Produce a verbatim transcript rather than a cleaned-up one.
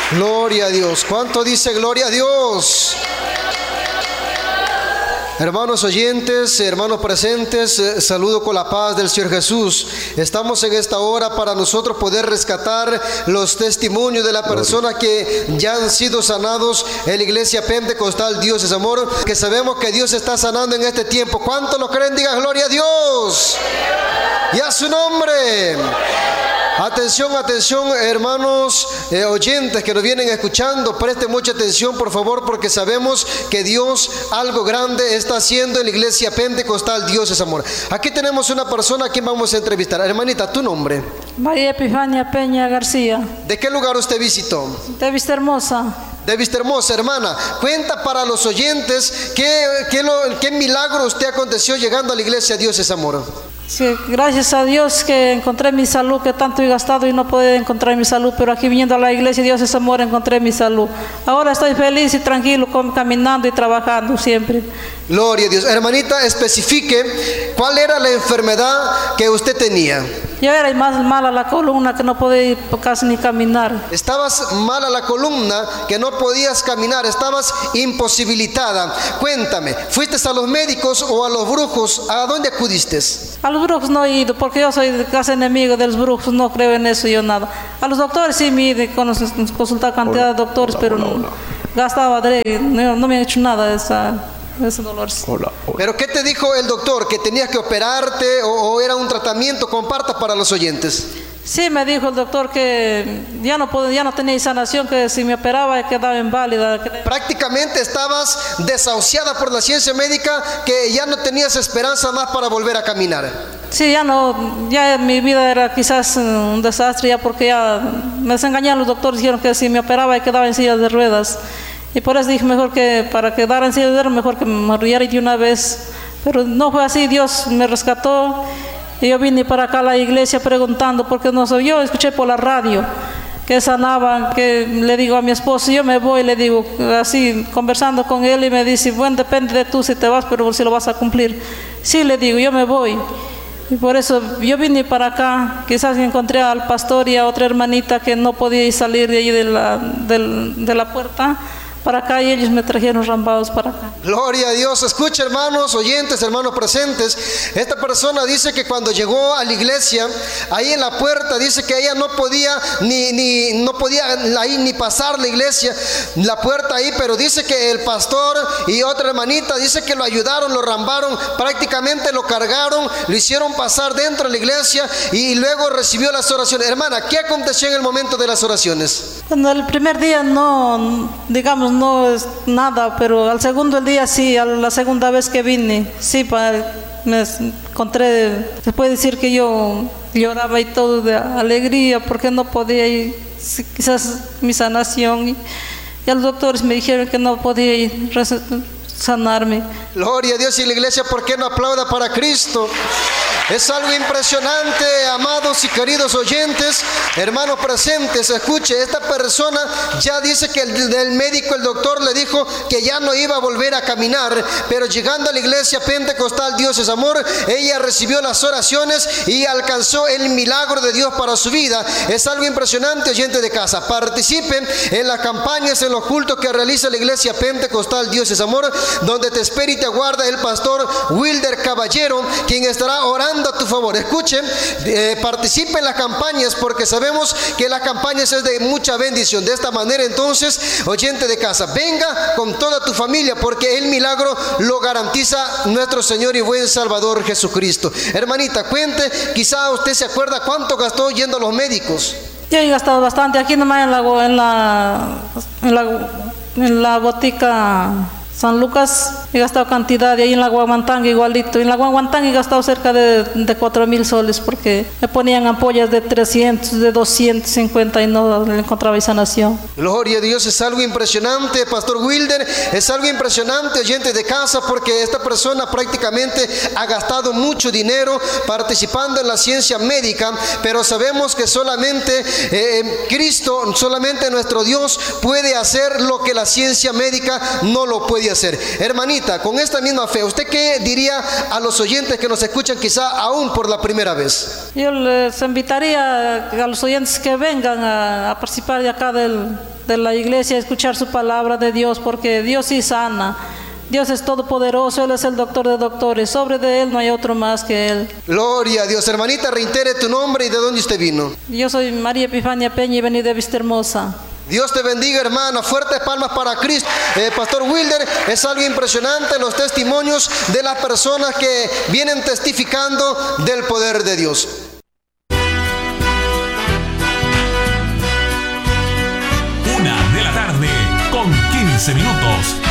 Gloria a Dios. ¿Cuánto dice gloria a Dios? Hermanos oyentes, hermanos presentes, eh, saludo con la paz del Señor Jesús. Estamos en esta hora para nosotros poder rescatar los testimonios de la persona que ya han sido sanados en la iglesia pentecostal Dios es Amor, que sabemos que Dios está sanando en este tiempo. ¿Cuántos lo creen? Digan gloria a Dios y a su nombre. Atención, atención, hermanos eh, oyentes que nos vienen escuchando, presten mucha atención por favor, porque sabemos que Dios algo grande está haciendo en la iglesia pentecostal Dios es Amor. Aquí tenemos una persona a quien vamos a entrevistar. Hermanita, ¿tu nombre? María Epifania Peña García. ¿De qué lugar usted visitó? De Vista Hermosa. De Vista Hermosa, hermana. Cuenta para los oyentes qué, qué, lo, qué milagro usted aconteció llegando a la iglesia Dios es Amor. Sí, gracias a Dios que encontré mi salud, que tanto he gastado y no pude encontrar mi salud, pero aquí viniendo a la iglesia Dios es Amor encontré mi salud. Ahora estoy feliz y tranquilo, caminando y trabajando siempre. Gloria a Dios. Hermanita, especifique cuál era la enfermedad que usted tenía. Yo era más mala la columna, que no podía casi ni caminar. Estabas mala la columna, que no podías caminar, estabas imposibilitada. Cuéntame, ¿fuiste a los médicos o a los brujos? ¿A dónde acudiste? A los brujos no he ido, porque yo soy casi enemigo de los brujos, no creo en eso yo nada. A los doctores sí me he ido, consultar cantidad hola, de doctores, hola, pero hola, no, hola. Gastaba, no, no me han hecho nada de esa... ese dolor. Hola, hola. ¿Pero qué te dijo el doctor? ¿Que tenías que operarte o, o era un tratamiento? Comparta para los oyentes. Sí, me dijo el doctor que ya no, podía, ya no tenía sanación, que si me operaba quedaba inválida. Prácticamente estabas desahuciada por la ciencia médica, que ya no tenías esperanza más para volver a caminar. Sí, ya no, ya mi vida era quizás un desastre, ya porque ya me desengañaron los doctores, dijeron que si me operaba quedaba en silla de ruedas. Y por eso dije mejor que para quedar en silla de ruedas, mejor que me muriera de una vez. Pero no fue así, Dios me rescató. Y yo vine para acá a la iglesia preguntando, porque no soy yo, escuché por la radio que sanaban, que le digo a mi esposo, yo me voy, le digo, así conversando con él, y me dice, bueno, depende de tú si te vas, pero si lo vas a cumplir. Sí, le digo, yo me voy. Y por eso yo vine para acá, quizás encontré al pastor y a otra hermanita que no podía salir de ahí de la, de, de la puerta para acá, y ellos me trajeron rambados para acá. Gloria a Dios. Escucha, hermanos oyentes, hermanos presentes, esta persona dice que cuando llegó a la iglesia, ahí en la puerta, dice que ella no podía ni, ni, no podía ahí ni pasar la iglesia, la puerta ahí, pero dice que el pastor y otra hermanita, dice que lo ayudaron, lo rambaron, prácticamente lo cargaron, lo hicieron pasar dentro de la iglesia y luego recibió las oraciones. Hermana, ¿qué aconteció en el momento de las oraciones? Bueno, el primer día no, digamos, no es nada, pero al segundo día sí, a la segunda vez que vine, sí, para, me encontré, se puede decir que yo lloraba y todo de alegría, porque no podía ir, quizás mi sanación, y, y los doctores me dijeron que no podía ir, sanarme. Gloria a Dios. Y la iglesia, ¿por qué no aplauda para Cristo? Es algo impresionante, amados y queridos oyentes, hermanos presentes. Escuche, esta persona ya dice que el, el médico, el doctor le dijo que ya no iba a volver a caminar, pero llegando a la iglesia pentecostal Dios es Amor, ella recibió las oraciones y alcanzó el milagro de Dios para su vida. Es algo impresionante, oyentes de casa. Participen en las campañas, en los cultos que realiza la iglesia pentecostal Dios es Amor, donde te espera y te aguarda el pastor Wilder Caballero, quien estará orando a tu favor. Escuchen, eh, participe en las campañas, porque sabemos que las campañas es de mucha bendición. De esta manera, entonces, oyente de casa, venga con toda tu familia, porque el milagro lo garantiza nuestro Señor y buen Salvador Jesucristo. Hermanita, cuente, quizá usted se acuerda cuánto gastó yendo a los médicos. Yo he gastado bastante aquí nomás en la, en la, en la, en la botica San Lucas, he gastado cantidad, y ahí en la Guamantanga igualito. En la Guamantanga he gastado cerca de, de cuatro mil soles, porque me ponían ampollas de trescientos, de doscientos cincuenta y no encontraba sanación. Gloria a Dios. Es algo impresionante, Pastor Wilder, es algo impresionante, oyentes de casa, porque esta persona prácticamente ha gastado mucho dinero participando en la ciencia médica, pero sabemos que solamente eh, Cristo, solamente nuestro Dios puede hacer lo que la ciencia médica no lo puede hacer. Hermanita, hermanita, con esta misma fe, ¿usted qué diría a los oyentes que nos escuchan quizá aún por la primera vez? Yo les invitaría a los oyentes que vengan a, a participar de acá del, de la iglesia, a escuchar su palabra de Dios, porque Dios sí sana. Dios es todopoderoso, Él es el doctor de doctores, sobre de Él no hay otro más que Él. Gloria a Dios. Hermanita, reitere tu nombre y de dónde usted vino. Yo soy María Epifania Peña y vení de Vista Hermosa. Dios te bendiga, hermana. Fuertes palmas para Cristo. Eh, Pastor Wilder, es algo impresionante los testimonios de las personas que vienen testificando del poder de Dios. Una de la tarde con quince minutos.